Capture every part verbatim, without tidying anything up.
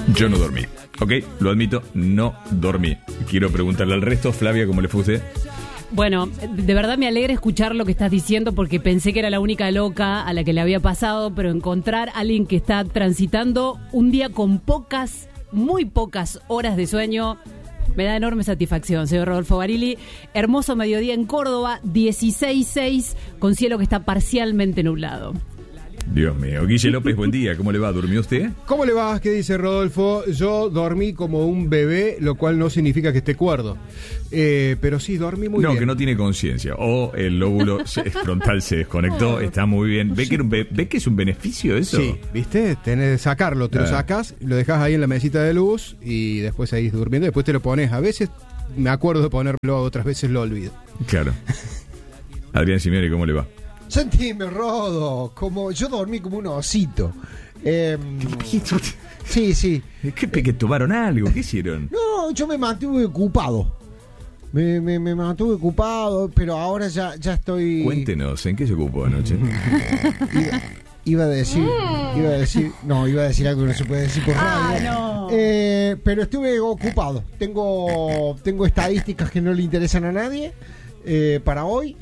Yo no dormí, ok, lo admito, no dormí. Quiero preguntarle al resto, Flavia, ¿cómo le fue a usted? Bueno, de verdad me alegra escuchar lo que estás diciendo porque pensé que era la única loca a la que le había pasado, pero encontrar a alguien que está transitando un día con pocas, muy pocas horas de sueño, me da enorme satisfacción. Señor Rodolfo Barili, hermoso mediodía en Córdoba, dieciséis seis, con cielo que está parcialmente nublado. Dios mío. Guille López, buen día. ¿Cómo le va? ¿Durmió usted? ¿Cómo le va? ¿Qué dice Rodolfo? Yo dormí como un bebé, lo cual no significa que esté cuerdo. Eh, pero sí, dormí muy no, bien. No, que no tiene conciencia. O el lóbulo frontal se desconectó. Está muy bien. ¿Ve que, era un be- ¿Ve que es un beneficio eso? Sí, ¿viste? Tenés que sacarlo. Te ah. lo sacas, lo dejas ahí en la mesita de luz y después seguís durmiendo. Después te lo pones. A veces me acuerdo de ponerlo, otras veces lo olvido. Claro. Adrián Simeone, ¿cómo le va? Sentime, Rodo, como yo dormí como un osito. Eh, sí, sí. ¿Qué, que tomaron algo? ¿Qué hicieron? No, yo me mantuve ocupado. Me, me, me mantuve ocupado, pero ahora ya, ya estoy... Cuéntenos, ¿en qué se ocupó anoche? iba, iba a decir, iba a decir, no, iba a decir algo que no se puede decir por radio. Ah, no. Eh, pero estuve ocupado. Tengo, tengo estadísticas que no le interesan a nadie eh, para hoy.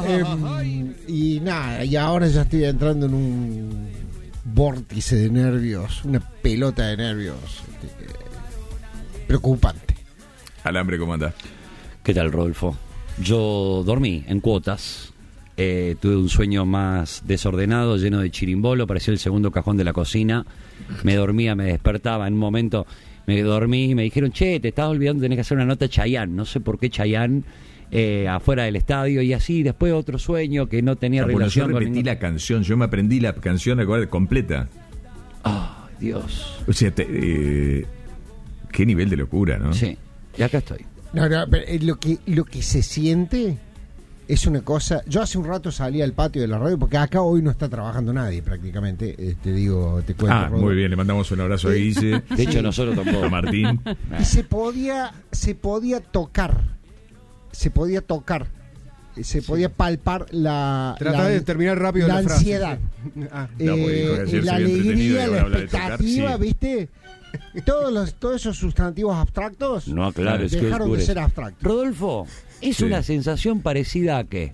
Eh, y nada, y ahora ya estoy entrando en un vórtice de nervios, una pelota de nervios este, preocupante. Alambre, ¿cómo anda? ¿Qué tal, Rodolfo? Yo dormí en cuotas, eh, tuve un sueño más desordenado, lleno de chirimbolo, parecía el segundo cajón de la cocina, me dormía, me despertaba, en un momento me dormí y me dijeron, che, te estás olvidando, tenés que hacer una nota a Chayanne, no sé por qué Chayanne. Eh, afuera del estadio y así, después otro sueño que no tenía ah, relación bueno, yo repetí con ningún... la canción, yo me aprendí la canción completa. Ah, oh, Dios. O sea, te, eh, qué nivel de locura, ¿no? Sí, y acá estoy. No, no, pero lo que, lo que se siente es una cosa... Yo hace un rato salí al patio de la radio porque acá hoy no está trabajando nadie prácticamente, eh, te digo, te cuento. Ah, Rodo. Muy bien, le mandamos un abrazo a Guille. De hecho, nosotros tampoco. A Martín. Y se podía, se podía tocar se podía tocar, se sí. podía palpar la... Trata la, de terminar rápido la, la ansiedad, ah. eh, no, pues, la alegría, la expectativa, sí. ¿viste? Todos los, todos esos sustantivos abstractos no, claro, es dejaron que de ser abstractos. Rodolfo, ¿es sí. una sensación parecida a qué?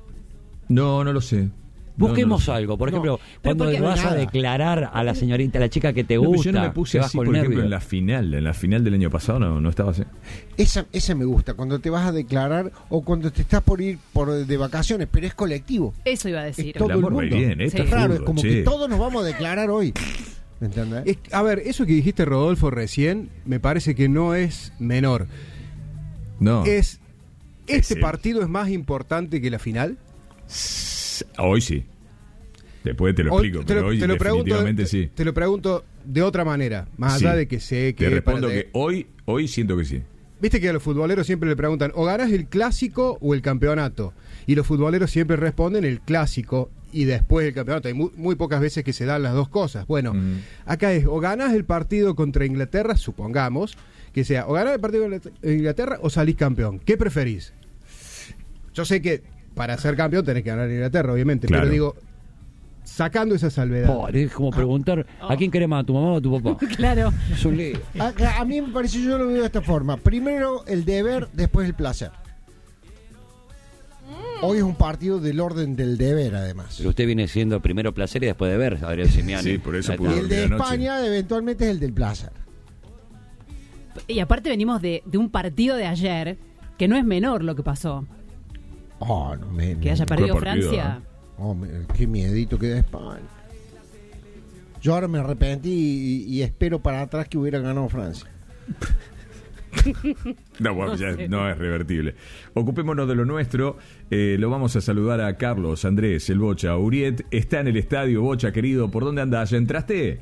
No, no lo sé. Busquemos no, no, algo, por ejemplo, no, cuando le vas nada. a declarar a la señorita, a la chica que te no, gusta. Yo no me puse así, por ejemplo, en la final, en la final del año pasado no, no estaba así. Esa, esa me gusta, cuando te vas a declarar o cuando te estás por ir por de vacaciones, pero es colectivo. Eso iba a decir. Es todo el, el mundo. Bien, ¿eh? Sí. Es raro, es como che. que todos nos vamos a declarar hoy. ¿Me entiendes? Es, a ver, eso que dijiste, Rodolfo, recién, me parece que no es menor. No. Es, ¿Este es partido es más importante que la final? Hoy sí. Después te lo hoy, explico, te lo, pero hoy te lo definitivamente pregunto, sí. Te, te lo pregunto de otra manera, más sí. allá de que sé que... Te respondo para que hoy, hoy siento que sí. Viste que a los futboleros siempre le preguntan, o ganás el clásico o el campeonato. Y los futboleros siempre responden el clásico y después el campeonato. Hay muy, muy pocas veces que se dan las dos cosas. Bueno, mm. acá es, o ganás el partido contra Inglaterra, supongamos, que sea, o ganás el partido contra Inglaterra o salís campeón. ¿Qué preferís? Yo sé que para ser campeón tenés que ganar Inglaterra, obviamente, claro. pero digo... Sacando esa salvedad. Oh, es como preguntar, ah. ¿a quién querés más, a tu mamá o a tu papá? Claro. Es un lío. A, a mí me parece, yo lo veo de esta forma. Primero el deber, después el placer. Hoy es un partido del orden del deber, además. Pero usted viene siendo primero placer y después deber, Adrián Simeone. Sí, por eso pudo Y el de España, noche. eventualmente, es el del placer. Y aparte venimos de, de un partido de ayer que no es menor lo que pasó. Oh, no me, que haya perdido Francia. ¿eh? Oh, qué miedito que da España. Yo ahora me arrepentí y, y espero para atrás que hubiera ganado Francia. No, bueno, ya no es revertible. Ocupémonos de lo nuestro. Eh, lo vamos a saludar a Carlos, Andrés, el Bocha. Uriet está en el estadio. Bocha, querido, ¿por dónde andás? ¿Ya entraste?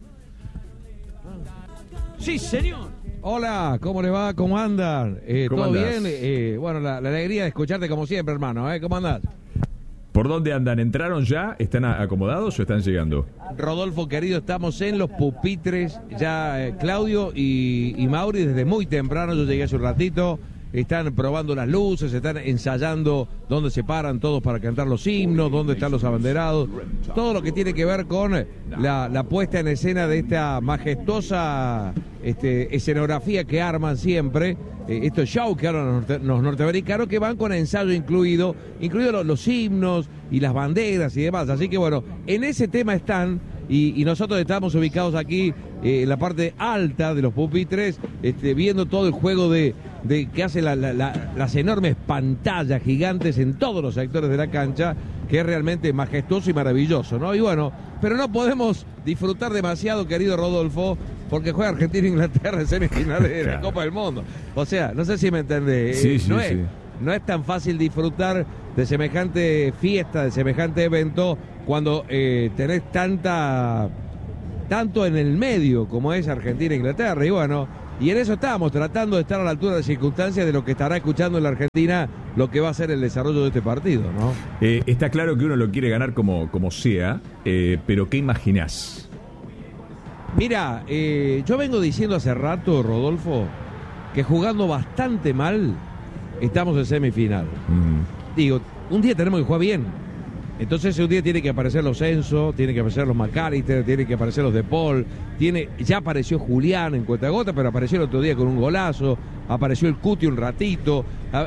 Sí, señor. Hola, ¿cómo le va? ¿Cómo andan? Eh, ¿Cómo ¿Todo andás? bien? Eh, bueno, la, la alegría de escucharte como siempre, hermano. ¿eh? ¿Cómo andás? ¿Por dónde andan? ¿Entraron ya? ¿Están acomodados o están llegando? Rodolfo, querido, estamos en los pupitres. Ya eh, Claudio y, y Mauri desde muy temprano. Yo llegué hace un ratito. están probando las luces, están ensayando dónde se paran todos para cantar los himnos, dónde están los abanderados, todo lo que tiene que ver con la, la puesta en escena de esta majestuosa este, escenografía que arman siempre, eh, estos shows que hablan los, norte, los norteamericanos, que van con ensayo incluido, incluidos los, los himnos y las banderas y demás. Así que bueno, en ese tema están, y, y nosotros estamos ubicados aquí eh, en la parte alta de los pupitres, este, viendo todo el juego de, de que hacen la, la, la, las enormes pantallas gigantes en todos los sectores de la cancha, que es realmente majestuoso y maravilloso, ¿no? Y bueno, pero no podemos disfrutar demasiado, querido Rodolfo, porque juega Argentina e Inglaterra en semifinales de la Copa del Mundo. O sea, no sé si me entendés. Sí, eh, sí, no, sí. es, no es tan fácil disfrutar de semejante fiesta, de semejante evento, cuando eh, tenés tanta tanto en el medio como es Argentina e Inglaterra. Y bueno, y en eso estamos, tratando de estar a la altura de las circunstancias de lo que estará escuchando en la Argentina, lo que va a ser el desarrollo de este partido, ¿no? Eh, está claro que uno lo quiere ganar como, como sea, eh, pero ¿qué imaginás? Mira, eh, yo vengo diciendo hace rato, Rodolfo, que jugando bastante mal estamos en semifinal. Mm. Digo, un día tenemos que jugar bien. Entonces un día tiene que aparecer los Enzo, tiene que aparecer los McAllister, tiene que aparecer los De Paul, tiene, ya apareció Julián en cuentagota, pero apareció el otro día con un golazo, apareció el Cuti un ratito,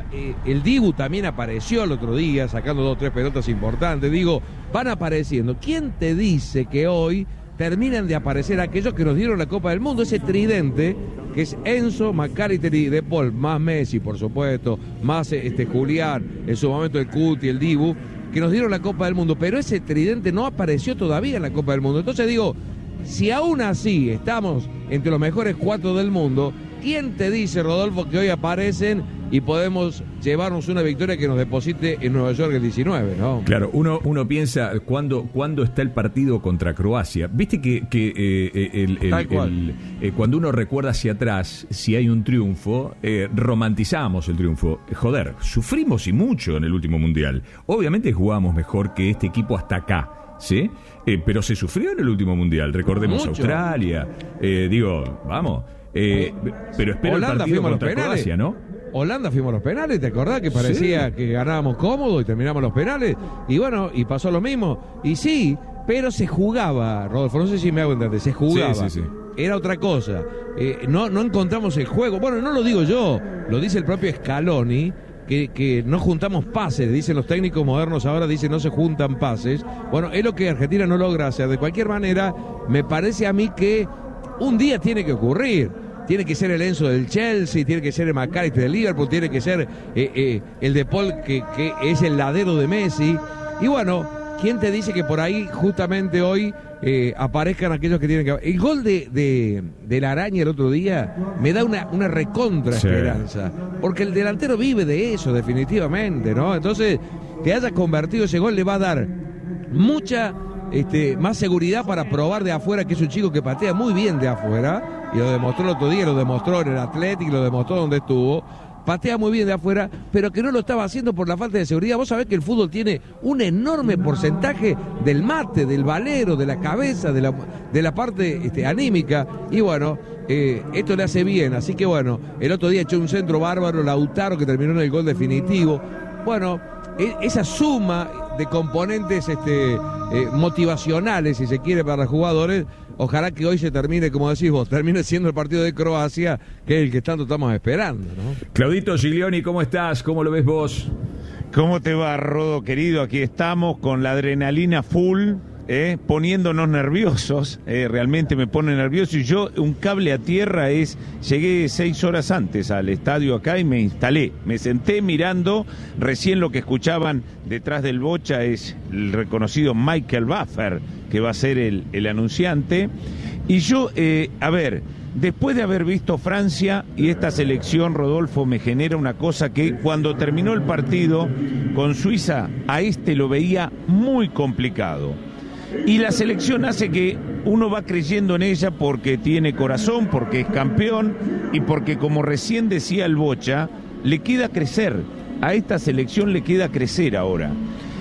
el Dibu también apareció el otro día sacando dos o tres pelotas importantes. Digo, van apareciendo. ¿Quién te dice que hoy terminan de aparecer aquellos que nos dieron la Copa del Mundo? Ese tridente que es Enzo, McAllister y De Paul, más Messi, por supuesto, más este Julián, en su momento el Cuti, el Dibu, que nos dieron la Copa del Mundo, pero ese tridente no apareció todavía en la Copa del Mundo. Entonces digo, si aún así estamos entre los mejores cuatro del mundo, ¿quién te dice, Rodolfo, que hoy aparecen y podemos llevarnos una victoria que nos deposite en Nueva York el diecinueve, ¿no? Claro, uno, uno piensa, ¿cuándo, ¿cuándo está el partido contra Croacia? Viste que, que eh, el, el, el, el, eh, cuando uno recuerda hacia atrás, si hay un triunfo, eh, romantizamos el triunfo. Joder, sufrimos y mucho en el último Mundial. Obviamente jugamos mejor que este equipo hasta acá, ¿sí? Eh, pero se sufrió en el último Mundial, recordemos mucho. Australia, eh, digo, vamos, eh, pero espero Holanda, el partido contra Croacia, ¿no? Holanda fuimos a los penales, ¿te acordás? Que parecía sí. que ganábamos cómodo y terminamos los penales. Y bueno, y pasó lo mismo. Y sí, pero se jugaba, Rodolfo, no sé si me hago entender, se jugaba. Sí, sí, sí. Era otra cosa. Eh, no, no encontramos el juego. Bueno, no lo digo yo, lo dice el propio Scaloni, que, que no juntamos pases. Dicen los técnicos modernos ahora, dicen no se juntan pases. Bueno, es lo que Argentina no logra hacer. De cualquier manera, me parece a mí que un día tiene que ocurrir. Tiene que ser el Enzo del Chelsea, tiene que ser el McAllister del Liverpool, tiene que ser eh, eh, el De Paul que, que es el ladero de Messi. Y bueno, ¿quién te dice que por ahí justamente hoy eh, aparezcan aquellos que tienen que... El gol de, de, de la Araña el otro día me da una, una recontra esperanza, sí. Porque el delantero vive de eso definitivamente, ¿no? Entonces, que haya convertido ese gol le va a dar mucha... Este, más seguridad para probar de afuera, que es un chico que patea muy bien de afuera, y lo demostró el otro día, lo demostró en el Athletic, lo demostró donde estuvo, patea muy bien de afuera, pero que no lo estaba haciendo por la falta de seguridad. Vos sabés que el fútbol tiene un enorme porcentaje del mate, del valero, de la cabeza, de la, de la parte este, anímica, y bueno, eh, esto le hace bien. Así que bueno, el otro día echó un centro bárbaro, Lautaro, que terminó en el gol definitivo. Bueno, esa suma de componentes este, eh, motivacionales, si se quiere, para los jugadores, ojalá que hoy se termine, como decís vos, termine siendo el partido de Croacia, que es el que tanto estamos esperando, ¿no? Claudito Giglioni, ¿cómo estás? ¿Cómo lo ves vos? ¿Cómo te va, Rodo, querido? Aquí estamos con la adrenalina full, eh, poniéndonos nerviosos, eh, realmente me pone nervioso, y yo, un cable a tierra es, llegué seis horas antes al estadio acá y me instalé, me senté mirando, recién lo que escuchaban detrás del bocha es el reconocido Michael Buffer, que va a ser el, el anunciante, y yo, eh, a ver, después de haber visto Francia y esta selección, Rodolfo, me genera una cosa que cuando terminó el partido con Suiza, a este lo veía muy complicado. Y la selección hace que uno va creyendo en ella porque tiene corazón, porque es campeón y porque, como recién decía el Bocha, le queda crecer. A esta selección le queda crecer ahora.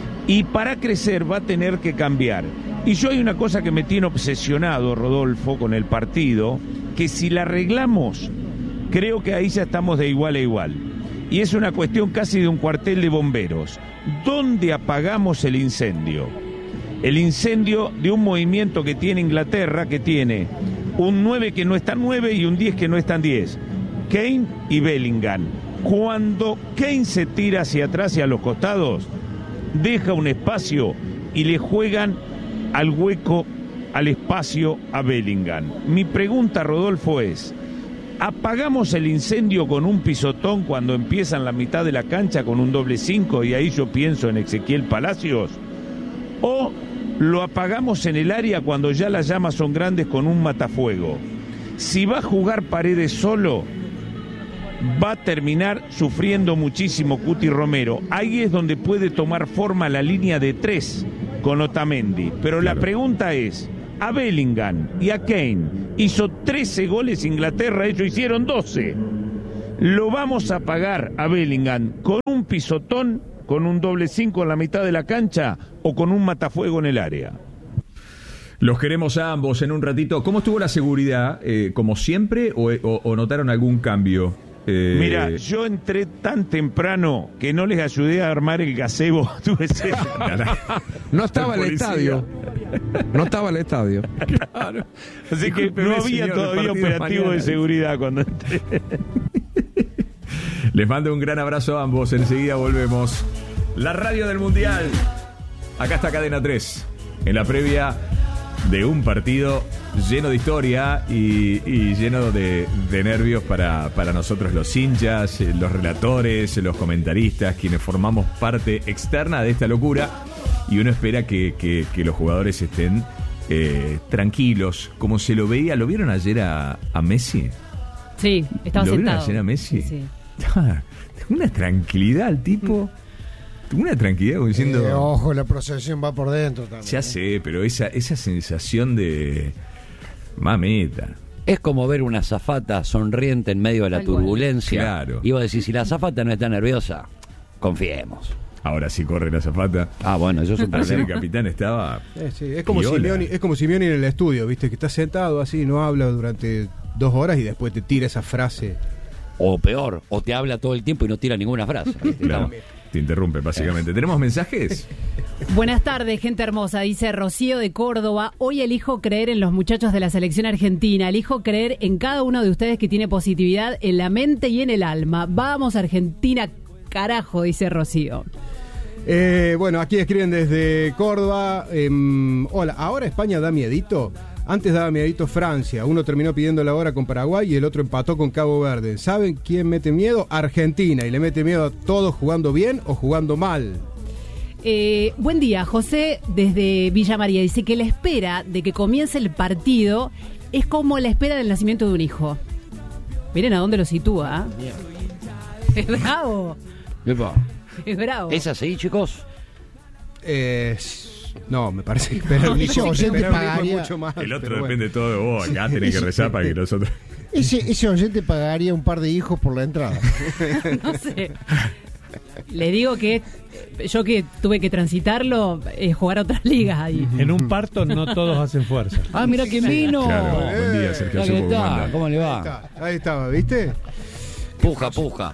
Y para crecer va a tener que cambiar. Y yo hay una cosa que me tiene obsesionado, Rodolfo, con el partido, que si la arreglamos, creo que ahí ya estamos de igual a igual. y es una cuestión casi de un cuartel de bomberos. ¿Dónde apagamos el incendio? El incendio de un movimiento que tiene Inglaterra, que tiene un nueve que no está nueve y un diez que no está diez. Kane y Bellingham. Cuando Kane se tira hacia atrás y a los costados, deja un espacio y le juegan al hueco, al espacio a Bellingham. Mi pregunta, Rodolfo, es: ¿apagamos el incendio con un pisotón cuando empieza en la mitad de la cancha con un doble cinco, y ahí yo pienso en Ezequiel Palacios? ¿O lo apagamos en el área cuando ya las llamas son grandes con un matafuego? Si va a jugar Paredes solo, va a terminar sufriendo muchísimo Cuti Romero. Ahí es donde puede tomar forma la línea de tres con Otamendi. Pero la pregunta es: a Bellingham y a Kane hizo trece goles Inglaterra, ellos hicieron doce. ¿Lo vamos a pagar a Bellingham con un pisotón, con un doble cinco en la mitad de la cancha, o con un matafuego en el área? Los queremos a ambos en un ratito. ¿Cómo estuvo la seguridad? Eh, ¿Como siempre o, o, o notaron algún cambio? Eh... Mira, yo entré tan temprano que no les ayudé a armar el gazebo. No estaba el estadio. No estaba el estadio. Claro. Así que no había todavía operativo mañana de seguridad cuando entré. Les mando un gran abrazo a ambos. Enseguida volvemos. La radio del Mundial. Acá está Cadena tres. En la previa de un partido lleno de historia y, y lleno de, de nervios para, para nosotros los hinchas, los relatores, los comentaristas, quienes formamos parte externa de esta locura. Y uno espera que, que, que los jugadores estén eh, tranquilos, como se lo veía. ¿Lo vieron ayer a, a Messi? Sí, estaba ¿Lo sentado. vieron ayer a Messi? Sí, sí. Una tranquilidad al tipo. Una tranquilidad como diciendo... Eh, ojo, la procesión va por dentro también. Ya sé, pero esa, esa sensación de... Mamita. Es como ver una azafata sonriente en medio de la Tal cual. turbulencia. Claro. Y vos decís, si la azafata no está nerviosa, confiemos. Ahora sí corre la zapata. Ah, bueno, eso es un Ayer el problema. capitán estaba... Eh, sí, es como piola. Simeoni, es como Simeoni en el estudio, ¿viste? Que está sentado así, no habla durante dos horas y después te tira esa frase. O peor, o te habla todo el tiempo y no tira ninguna frase. Claro, te interrumpe básicamente. ¿Tenemos mensajes? Buenas tardes, gente hermosa. Dice Rocío de Córdoba: hoy elijo creer en los muchachos de la selección argentina. Elijo creer en cada uno de ustedes que tiene positividad en la mente y en el alma. Vamos Argentina, carajo, dice Rocío. Eh, bueno, aquí escriben desde Córdoba. Eh, hola, ¿ahora España da miedito? Antes daba miedito Francia. Uno terminó pidiendo la hora con Paraguay y el otro empató con Cabo Verde. ¿Saben quién mete miedo? Argentina. Y le mete miedo a todos jugando bien o jugando mal. Eh, buen día, José desde Villa María. Dice que la espera de que comience el partido es como la espera del nacimiento de un hijo. Miren a dónde lo sitúa. ¿eh? Es bravo. Epa. Es bravo. ¿Es así, chicos? Eh, no, me parece que esperar un hijo, Ese oyente esperar un hijo es pagaría- mucho más. El otro pero depende bueno. todo de vos. Acá tenés que rezar para que nosotros... Ese, ese oyente pagaría un par de hijos por la entrada. No sé. Le digo que yo que tuve que transitarlo, eh, jugar a otras ligas ahí. En un parto no todos hacen fuerza. Ah, mira quién vino. Claro, buen día, Sergio. Ahí Supo, ¿cómo está, anda? ¿cómo le Ahí, va? está, ahí estaba, ¿viste? Puja, puja.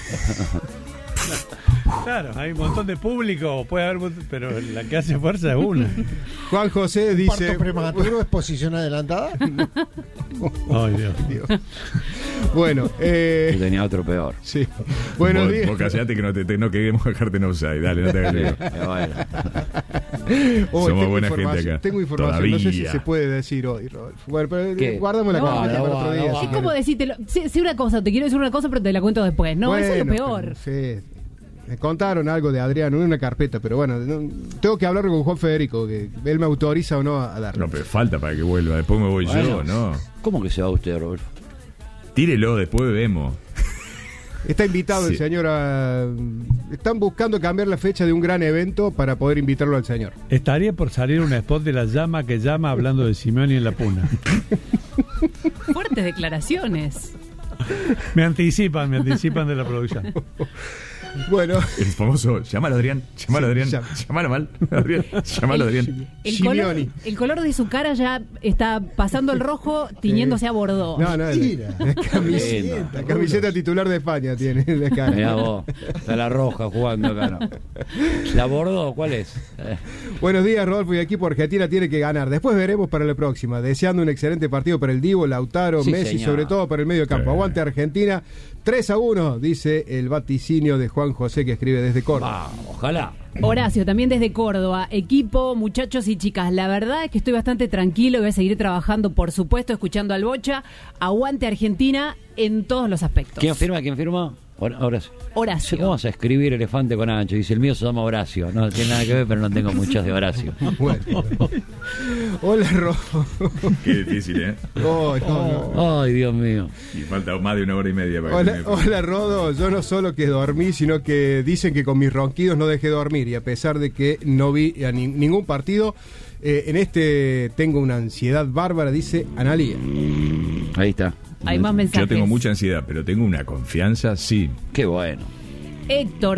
Claro, hay un montón de público, puede haber, mu- pero la que hace fuerza es una. Juan José dice... ¿Parto prematuro es posición adelantada? Ay, Dios. Dios. Bueno, eh, Yo tenía otro peor. sí. Buenos vos, días. vos callate que no, te, te- no queremos dejarte en offside. Dale, no te hagas lío. Eh, bueno. Hoy Somos tengo buena información- gente acá. Tengo información, no sé si Todavía. se puede decir hoy, Rodolfo. Bueno, pero ¿Qué? guardamos la No, carpeta no, para otro no, día. no. si Es como querés. decírtelo. Sí, sí, una cosa, te quiero decir una cosa, pero te la cuento después. No, eso es lo Bueno, peor. pero, sí. Me contaron algo de Adriano en una carpeta, pero bueno, no- tengo que hablar con Juan Federico, que él me autoriza o no a darlo. No, pero falta para que vuelva. Después me voy yo, Bueno. ¿no? ¿Cómo que se va usted, Rodolfo? Tírelo, después vemos. Está invitado Sí. el señor a... Están buscando cambiar la fecha de un gran evento para poder invitarlo al señor. Estaría por salir un spot de la llama que llama hablando de Simeone en la puna. Fuertes declaraciones. Me anticipan, me anticipan de la producción. Bueno. El famoso, llámalo Adrián, llámalo Sí, Adrián, llama. llámalo mal, Adrián, llámalo Adrián. El color, Simeoni. el color de su cara ya está pasando el rojo, tiñéndose a bordó. No, no, Mentira. la, la camiseta, Lindo. la camiseta titular de España tiene la cara. Mirá vos, está la roja jugando acá, ¿no? ¿La Bordeaux cuál es? Eh, Buenos días, Rodolfo, y equipo Argentina tiene que ganar. Después veremos para la próxima. Deseando un excelente partido para el Divo, Lautaro, Sí, Messi, señor. sobre todo para el medio campo. Sí. Aguante Argentina, tres a uno, dice el vaticinio de Juan José que escribe desde Córdoba. va, ojalá. Horacio, también desde Córdoba. Equipo, muchachos y chicas, la verdad es que estoy bastante tranquilo y voy a seguir trabajando, por supuesto, escuchando al Bocha. Aguante Argentina en todos los aspectos. ¿Quién firma? ¿Quién firma? Hor- Horacio. Horacio. ¿Cómo vas a escribir elefante con ancho? Dice, el mío se llama Horacio. No tiene nada que ver, pero no tengo muchos de Horacio. Bueno. Hola, Ro. Qué difícil, ¿eh? Oh, no, no. Ay, Dios mío. Y falta más de una hora y media para Hola, que me- hola, Rodo. Yo no solo que dormí, sino que dicen que con mis ronquidos no dejé dormir. Y a pesar de que no vi a ni- ningún partido, eh, en este tengo una ansiedad bárbara, dice Analía. Ahí está. Hay más mensajes. Yo tengo mucha ansiedad, pero tengo una confianza, sí. Qué bueno. Héctor